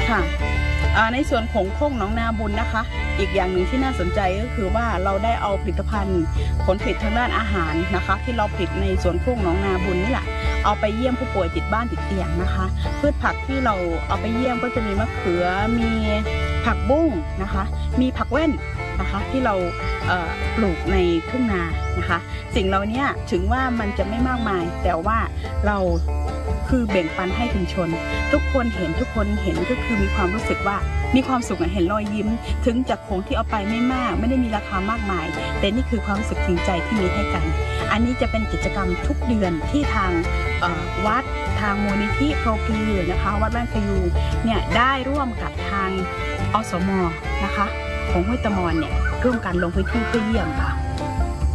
ค่ะในส่วนของโคกหนองนาบุญนะคะอีกอย่างหนึ่งที่น่าสนใจก็คือว่าเราได้เอาผลิตภัณฑ์ผลผลิตทางด้านอาหารนะคะที่เราผลิตในสวนโคกหนองนาบุญนี่แหละเอาไปเยี่ยมผู้ป่วยติดบ้านติดเตียงนะคะพืชผักที่เราเอาไปเยี่ยมก็จะมีมะเขือมีผักบุ้งนะคะมีผักแว่นนะคะที่เราปลูกในทุ่งนานะคะสิ่งเหล่านี้ถึงว่ามันจะไม่มากมายแต่ว่าเราคือแบ่งปันให้ชุมชนทุกคนเห็นก็คือมีความรู้สึกว่ามีความสุขเห็นรอยยิ้มถึงจากของที่เอาไปไม่มากไม่ได้มีราคามากมายแต่นี่คือความรู้สึกจริงใจที่มีให้กันอันนี้จะเป็นกิจกรรมทุกเดือนที่ทางวัดทางมูลนิธิโปรกือนะคะวัดบ้านพยูเนี่ยได้ร่วมกับทางอสมนะคะของห้วยตะมอนเนี่ยร่วมกันลงพื้นที่เพื่อเยี่ยมค่ะ